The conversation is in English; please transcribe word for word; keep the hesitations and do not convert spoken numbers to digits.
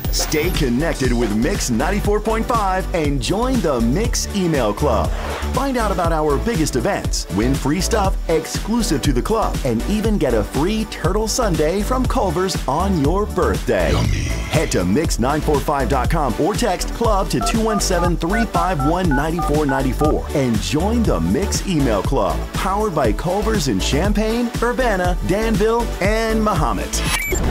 Stay connected with Mix ninety-four point five and join the Mix Email Club. Find out about our biggest events, win free stuff exclusive to the club, and even get a free turtle sundae from Culver's on your birthday. Yummy. Head to mix nine four five dot com or text club to two one seven, three five one, nine four nine four and join the Mix Email Club, powered by Culver's in Champaign, Urbana, Danville, and Mahomet.